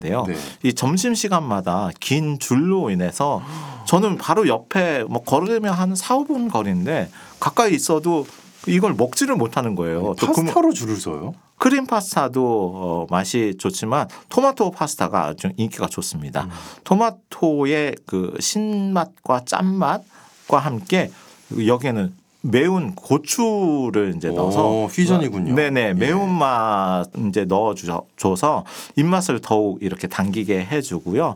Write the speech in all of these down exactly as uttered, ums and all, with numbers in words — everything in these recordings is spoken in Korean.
데요. 네. 이 점심 시간마다 긴 줄로 인해서 저는 바로 옆에 뭐 걸으면 한 사, 오 분 거리인데 가까이 있어도 이걸 먹지를 못하는 거예요. 또 파스타로 줄을 서요? 크림 파스타도 어, 맛이 좋지만 토마토 파스타가 아주 인기가 좋습니다. 음. 토마토의 그 신맛과 짠맛과 함께 여기에는 매운 고추를 이제 넣어서 오, 퓨전이군요. 네네 매운맛 예. 이제 넣어줘서 입맛을 더욱 이렇게 당기게 해주고요.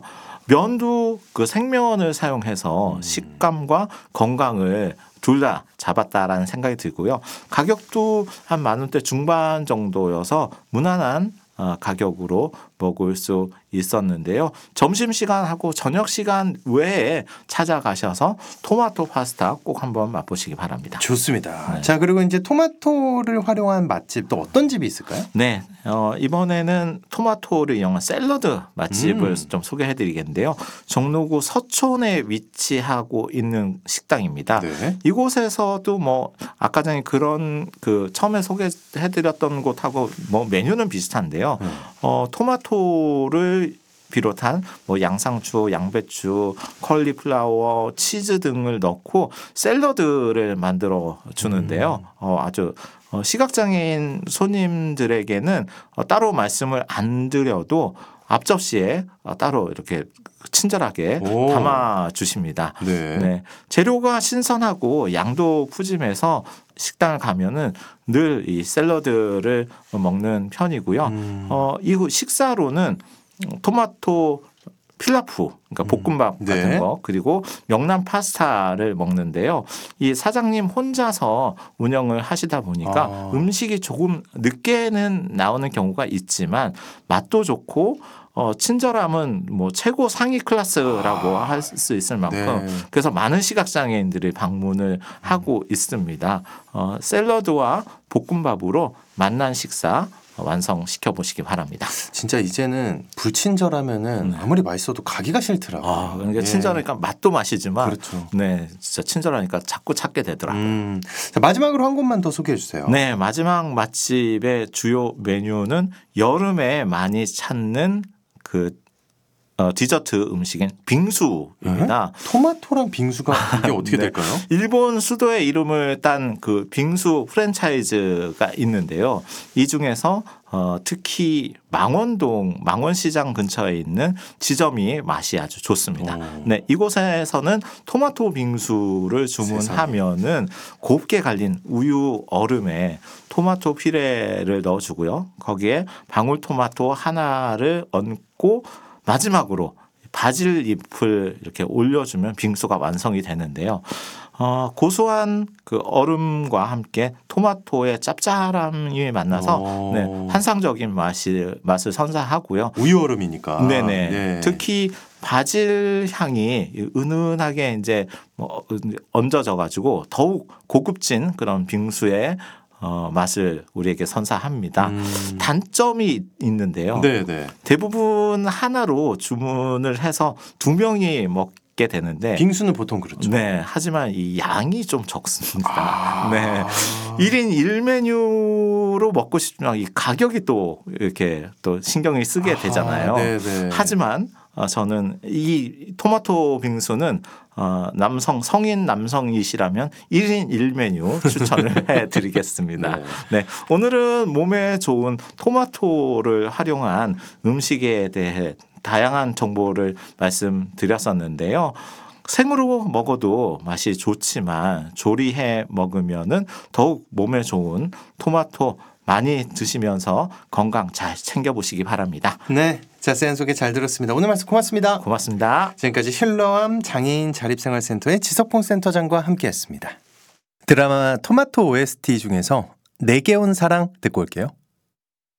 면도 그 생면을 사용해서 음. 식감과 건강을 둘 다 잡았다라는 생각이 들고요. 가격도 한 만 원대 중반 정도여서 무난한 가격으로 먹을 수 있었는데요. 점심시간하고 저녁시간 외에 찾아가셔서 토마토 파스타 꼭 한번 맛보시기 바랍니다. 좋습니다. 네. 자, 그리고 이제 토마토를 활용한 맛집 또 어떤 집이 있을까요? 네, 어, 이번에는 토마토를 이용한 샐러드 맛집을 음. 좀 소개해드리겠는데요. 종로구 서촌에 위치하고 있는 식당입니다. 네. 이곳에서도 뭐 아까 전에 그런 그 처음에 소개해드렸던 곳하고 뭐 메뉴는 비슷한데요. 음. 어, 토마토를 비롯한 뭐 양상추, 양배추, 컬리플라워, 치즈 등을 넣고 샐러드를 만들어 주는데요. 음. 어, 아주 어, 시각장애인 손님들에게는 어, 따로 말씀을 안 드려도 앞접시에 어, 따로 이렇게 친절하게 오. 담아 주십니다. 네. 네. 재료가 신선하고 양도 푸짐해서 식당을 가면은 늘 이 샐러드를 먹는 편이고요. 음. 어, 이후 식사로는 토마토 필라프, 그러니까 볶음밥 음. 같은 네. 거 그리고 명란 파스타를 먹는데요. 이 사장님 혼자서 운영을 하시다 보니까 아. 음식이 조금 늦게는 나오는 경우가 있지만 맛도 좋고 어, 친절함은 뭐 최고 상위 클래스라고 아. 할 수 있을 만큼 네. 그래서 많은 시각장애인들이 방문을 하고 있습니다. 어, 샐러드와 볶음밥으로 맛난 식사 완성시켜 보시기 바랍니다. 진짜 이제는 불친절하면은 네. 아무리 맛있어도 가기가 싫더라고요. 아, 그러니까 예. 친절하니까 맛도 맛이지만 그렇죠. 네, 진짜 친절하니까 자꾸 찾게 되더라고요. 음. 자, 마지막으로 한 곳만 더 소개해 주세요. 네, 마지막 맛집의 주요 메뉴는 여름에 많이 찾는 그 어, 디저트 음식인 빙수입니다. 네? 토마토랑 빙수가 이게 어떻게 네. 될까요? 일본 수도의 이름을 딴 그 빙수 프랜차이즈가 있는데요. 이 중에서 어, 특히 망원동 망원시장 근처에 있는 지점이 맛이 아주 좋습니다. 오. 네, 이곳에서는 토마토 빙수를 주문하면은 곱게 갈린 우유 얼음에 토마토 피레를 넣어주고요. 거기에 방울토마토 하나를 얹고 마지막으로 바질 잎을 이렇게 올려주면 빙수가 완성이 되는데요. 어, 고소한 그 얼음과 함께 토마토의 짭짤함이 만나서 네, 환상적인 맛이, 맛을 선사하고요. 우유 얼음이니까. 네네. 네. 특히 바질 향이 은은하게 이제 뭐 얹어져 가지고 더욱 고급진 그런 빙수에 어, 맛을 우리에게 선사합니다. 음. 단점이 있는데요. 네네. 대부분 하나로 주문을 해서 두 명이 먹게 되는데 빙수는 보통 그렇죠. 네, 하지만 이 양이 좀 적습니다. 아. 네, 일 인 일 메뉴로 먹고 싶지만 이 가격이 또 이렇게 또 신경을 쓰게 되잖아요. 아, 하지만 어, 저는 이 토마토 빙수는 어, 남성 성인 남성이시라면 일 인 일 메뉴 추천을 해드리겠습니다. 네. 네, 오늘은 몸에 좋은 토마토를 활용한 음식에 대해 다양한 정보를 말씀드렸었는데요. 생으로 먹어도 맛이 좋지만 조리해 먹으면은 더욱 몸에 좋은 토마토 많이 드시면서 건강 잘 챙겨보시기 바랍니다. 네, 자세한 소개 잘 들었습니다. 오늘 말씀 고맙습니다. 고맙습니다. 지금까지 힐러암 장애인 자립생활센터의 지석봉 센터장과 함께했습니다. 드라마 토마토 오에스티 중에서 내게 온 사랑 듣고 올게요.